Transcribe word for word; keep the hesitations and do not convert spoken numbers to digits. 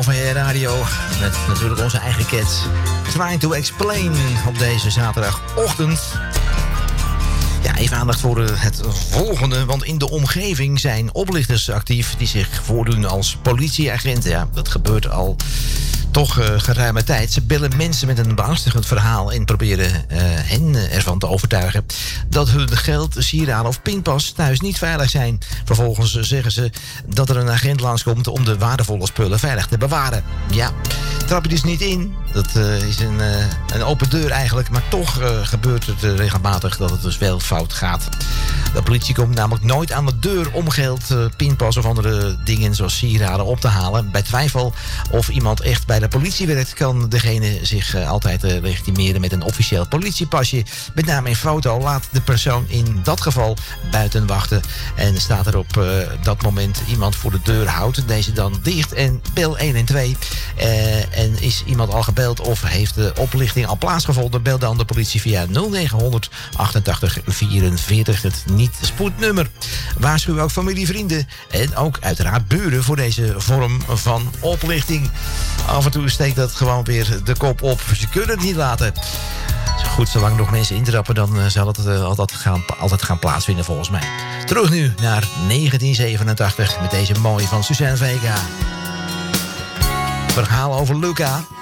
O V R Radio. Met natuurlijk onze eigen kids. Trying to Explain op deze zaterdagochtend. Ja, even aandacht voor het volgende. Want in de omgeving zijn oplichters actief die zich voordoen als politieagenten. Ja, dat gebeurt al toch uh, geruime tijd. Ze bellen mensen met een beangstigend verhaal en proberen uh, hen ervan te overtuigen dat hun geld, sieraden of pinpas thuis niet veilig zijn. Vervolgens zeggen ze dat er een agent langskomt om de waardevolle spullen veilig te bewaren. Ja, trap je dus niet in. Dat uh, is een, uh, een open deur eigenlijk, maar toch uh, gebeurt het uh, regelmatig dat het dus wel fout gaat. De politie komt namelijk nooit aan de deur om geld, uh, pinpas of andere dingen zoals sieraden op te halen. Bij twijfel of iemand echt bij de politie werkt, kan degene zich uh, altijd uh, legitimeren met een officieel politiepasje. Met naam en foto. Laat de persoon in dat geval buiten wachten. En staat er op uh, dat moment iemand voor de deur, houdt deze dan dicht en bel een en twee. Uh, en is iemand al gebeld of heeft de oplichting al plaatsgevonden, bel dan de politie via nul negen achtentachtig vierenveertig, het niet-spoednummer. Waarschuw ook familie, vrienden en ook uiteraard buren voor deze vorm van oplichting. Af en toe steekt dat gewoon weer de kop op. Ze kunnen het niet laten. Goed, zolang nog mensen intrappen, dan uh, zal het uh, altijd, gaan, altijd gaan plaatsvinden volgens mij. Terug nu naar negentien zevenentachtig met deze mooie van Suzanne Vega. Verhaal over Luca.